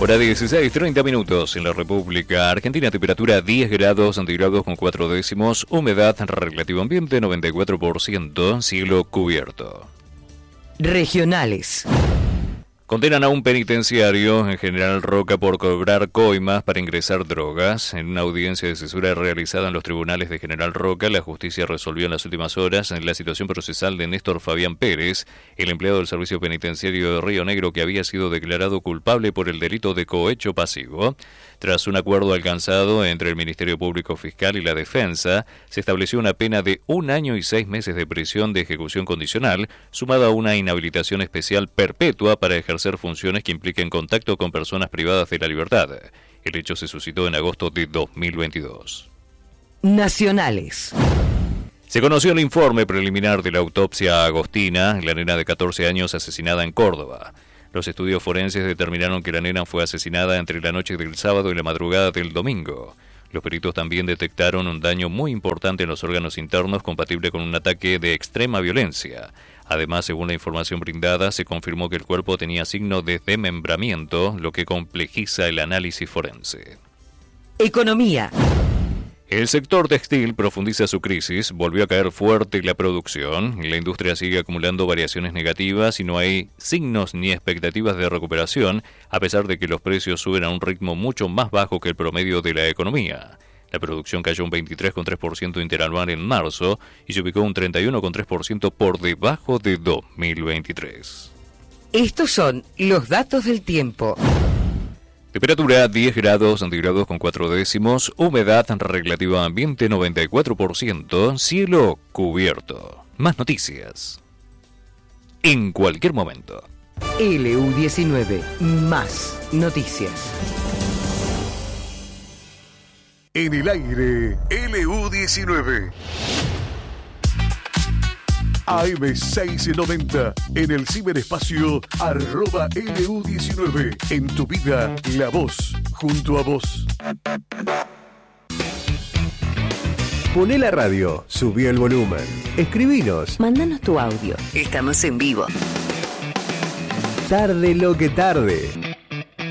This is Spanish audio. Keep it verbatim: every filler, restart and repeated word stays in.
Hora dieciséis, treinta minutos en la República Argentina, temperatura diez grados centígrados con cuatro décimos, humedad relativa ambiente noventa y cuatro por ciento, cielo cubierto. Regionales. Condenan a un penitenciario en General Roca por cobrar coimas para ingresar drogas. En una audiencia de cesura realizada en los tribunales de General Roca, la justicia resolvió en las últimas horas la situación procesal de Néstor Fabián Pérez, el empleado del Servicio Penitenciario de Río Negro que había sido declarado culpable por el delito de cohecho pasivo. Tras un acuerdo alcanzado entre el Ministerio Público Fiscal y la Defensa, se estableció una pena de un año y seis meses de prisión de ejecución condicional, sumada a una inhabilitación especial perpetua para ejercer funciones que impliquen contacto con personas privadas de la libertad. El hecho se suscitó en agosto de dos mil veintidós. Nacionales. Se conoció el informe preliminar de la autopsia a Agostina, la nena de catorce años asesinada en Córdoba. Los estudios forenses determinaron que la nena fue asesinada entre la noche del sábado y la madrugada del domingo. Los peritos también detectaron un daño muy importante en los órganos internos compatible con un ataque de extrema violencia. Además, según la información brindada, se confirmó que el cuerpo tenía signo de desmembramiento, lo que complejiza el análisis forense. Economía. El sector textil profundiza su crisis, volvió a caer fuerte la producción, la industria sigue acumulando variaciones negativas y no hay signos ni expectativas de recuperación, a pesar de que los precios suben a un ritmo mucho más bajo que el promedio de la economía. La producción cayó un veintitrés coma tres por ciento interanual en marzo y se ubicó un treinta y uno coma tres por ciento por debajo de dos mil veintitrés. Estos son los datos del tiempo. Temperatura diez grados centígrados con cuatro décimos, humedad relativa ambiente noventa y cuatro por ciento, cielo cubierto. Más noticias en cualquier momento. L U diecinueve, más noticias. En el aire, L U diecinueve. A M seiscientos noventa, en el ciberespacio, arroba L U diecinueve. En tu vida, la voz, junto a vos. Poné la radio, subí el volumen, escribinos. Mándanos tu audio. Estamos en vivo. Tarde lo que tarde.